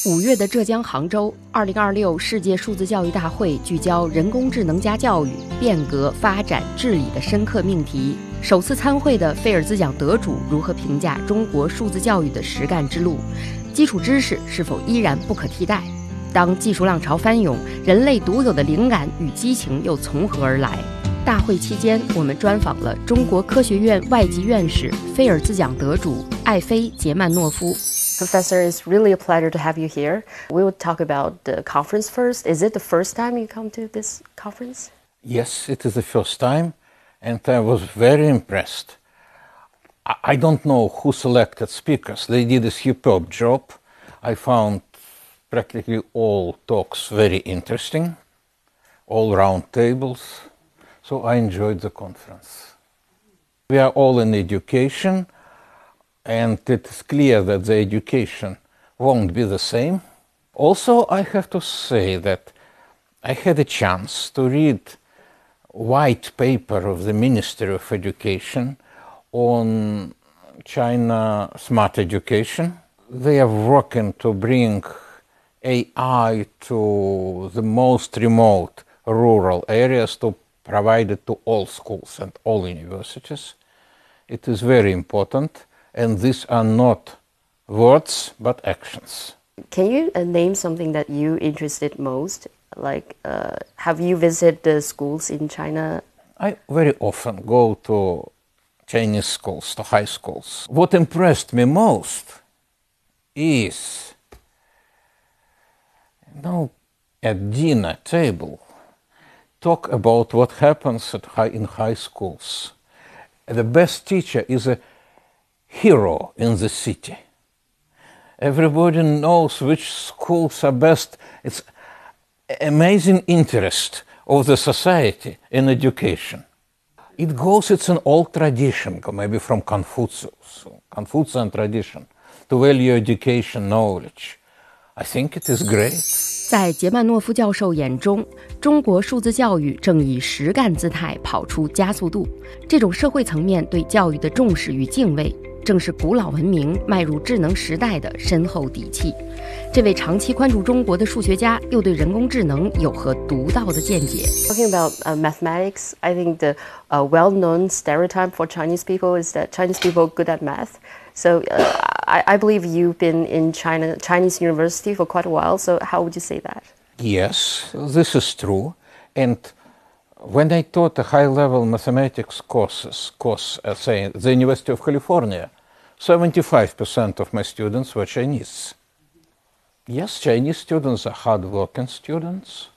5月的浙江杭州，2026世界数字教育大会聚焦人工智能加教育变革、发展、治理的深刻命题。首次参会的菲尔兹奖得主如何评价中国数字教育的实干之路？基础知识是否依然不可替代？当技术浪潮翻涌，人类独有的灵感与激情又从何而来？大会期间，我们专访了中国科学院外籍院士、菲尔兹奖得主艾菲·杰曼诺夫。 Professor, it's really a pleasure to have you here. We will talk about the conference first. Is it the first time you come to this conference? Yes, it is the first time, and I was very impressed. I don't know who selected speakers. They did a superb job. I found practically all talks very interesting, all round tables, so I enjoyed the conference. We are all in education, and it is clear that the education won't be the same. Also, I have to say that I had a chance to read white paper of the Ministry of Education on China smart education. They are working to bring AI to the most remote rural areas to provide it to all schools and all universities. It is very important, and these are not words but actions. Can you name something that you interested most? Like, have you visited the schools in China? I very often go to Chinese schools, to high schools. What impressed me most is, at dinner table, talk about what happens in high schools. The best teacher is a hero in the city. Everybody knows which schools are best. It's amazing interest of the society in education. It's an old tradition, maybe from Confucian tradition, to value education, knowledge. I think it is great. 在杰曼诺夫教授眼中，中国数字教育正以实干姿态跑出加速度。这种社会层面对教育的重视与敬畏，正是古老文明迈入智能时代的深厚底气。这位长期关注中国的数学家，又对人工智能有何独到的见解？ Talking about mathematics, I think the well-known stereotype for Chinese people is that Chinese people are good at math. So I believe you've been in Chinese university for quite a while. So how would you say that? Yes, this is true. And when I taught a high-level mathematics course at the University of California, 75% of my students were Chinese. Yes, Chinese students are hard-working students.